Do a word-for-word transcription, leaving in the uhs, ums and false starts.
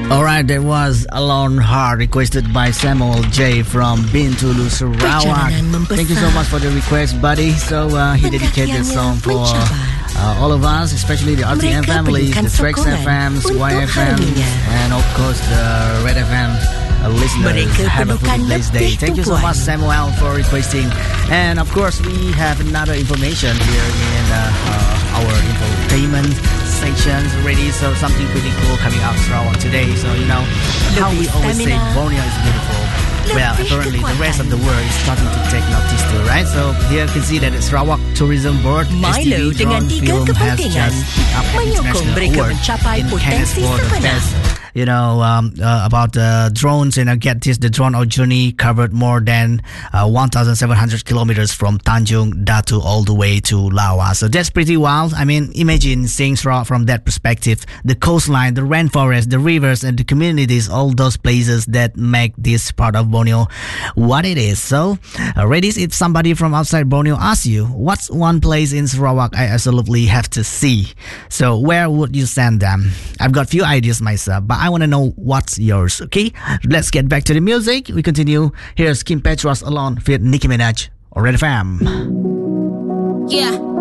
Alright, that was Alone Heart requested by Samuel J from Bintulu, Sarawak. Thank you so much for the request, buddy. So uh, he dedicated the song for uh, all of us, especially the R T M families, the Trax F Ms, Y F M, and of course the Red F M uh, listeners. Have a pretty blessed day. Thank you so much, Samuel, for requesting. And of course, we have another information here in uh, uh, our infotainment sections already, so something pretty cool coming out Sarawak today. So you know how we always say Borneo is beautiful. Well, apparently the rest of the world is starting to take notice too, right? So here you can see that the Sarawak Tourism Board S T V drone film has just picked up an international award in Cannes for the best. You know, um, uh, about uh, drones, and I get this, the drone journey covered more than uh, one thousand seven hundred kilometers from Tanjung Datu all the way to Lawa. So that's pretty wild. I mean, imagine seeing Sarawak from that perspective. The coastline, the rainforest, the rivers, and the communities, all those places that make this part of Borneo what it is. So, uh, ladies, if somebody from outside Borneo asks you, what's one place in Sarawak I absolutely have to see? So, where would you send them? I've got few ideas myself, but I want to know what's yours, okay? Let's get back to the music. We continue. Here's Kim Petras Alone with Nicki Minaj on Red F M. Yeah.